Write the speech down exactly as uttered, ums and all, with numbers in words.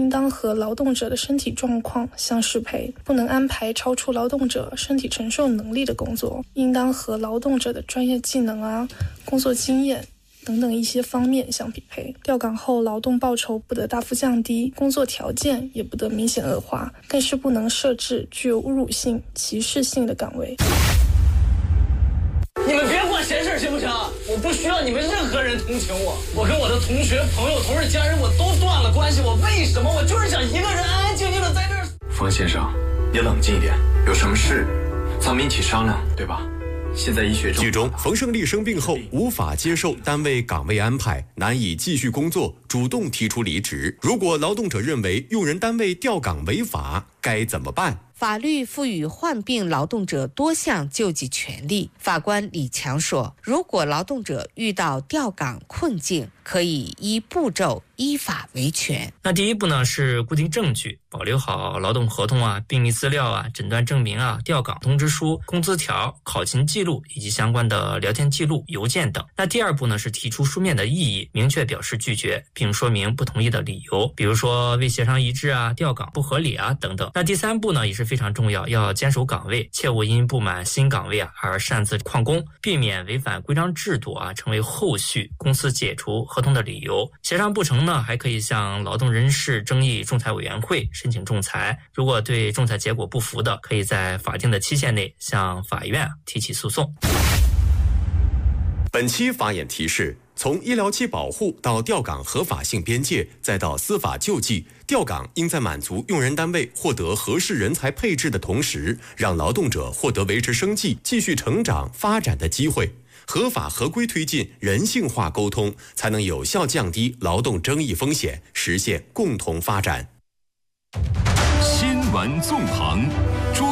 应当和劳动者的身体状况相适配，不能安排超出劳动者身体承受能力的工作，应当和劳动者的专业技能啊、工作经验等等一些方面相匹配。调岗后劳动报酬不得大幅降低，工作条件也不得明显恶化，更是不能设置具有侮辱性、歧视性的岗位。 你们别管闲事行不行？我不需要你们任何人同情我，我跟我的同学、朋友、同事、家人我都断了关系，我为什么？我就是想一个人安安静静的在这儿。 冯先生，你冷静一点，有什么事咱们一起商量，对吧？现在医学中， 剧中冯胜利生病后无法接受单位岗位安排，难以继续工作，主动提出离职。如果劳动者认为用人单位调岗违法，该怎么办？ 法律赋予患病劳动者多项救济权利。法官李强说，如果劳动者遇到调岗困境，可以依步骤依法维权。 那第一步呢是固定证据，保留好劳动合同啊、病历资料啊、诊断证明啊、调岗通知书、工资条、考勤记录以及相关的聊天记录、邮件等。那第二步呢是提出书面的异议，明确表示拒绝，并说明不同意的理由，比如说未协商一致啊、调岗不合理啊等等。那第三步呢也是非常重要，要坚守岗位，切勿因不满新岗位啊而擅自旷工，避免违反规章制度啊成为后续公司解除合同的理由。协商不成呢，还可以向劳动人事争议仲裁委员会申请仲裁。如果对仲裁结果不服的，可以在法定的期限内向法院提起诉讼。 本期法眼提示：从医疗期保护到调岗合法性边界，再到司法救济，调岗应在满足用人单位获得合适人才配置的同时，让劳动者获得维持生计、继续成长发展的机会。合法合规推进人性化沟通，才能有效降低劳动争议风险，实现共同发展。 新闻纵横。